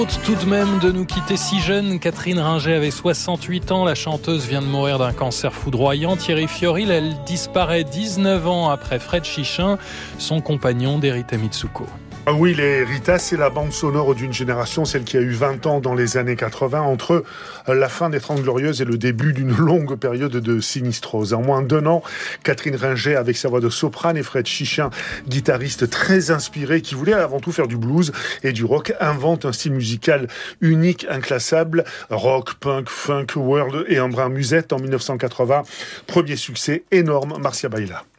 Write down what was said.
Tout de même de nous quitter si jeune. Catherine Ringer avait 68 ans. La chanteuse vient de mourir d'un cancer foudroyant. Thierry Fioril, elle disparaît 19 ans après Fred Chichin, son compagnon d'Erita Mitsuko. Ah oui, les Rita, c'est la bande sonore d'une génération, celle qui a eu 20 ans dans les années 80, entre la fin des 30 Glorieuses et le début d'une longue période de sinistrose. En moins d'1 an, Catherine Ringer, avec sa voix de soprane, et Fred Chichin, guitariste très inspiré, qui voulait avant tout faire du blues et du rock, invente un style musical unique, inclassable, rock, punk, funk, world et un brin musette en 1980. Premier succès énorme, Marcia Baila.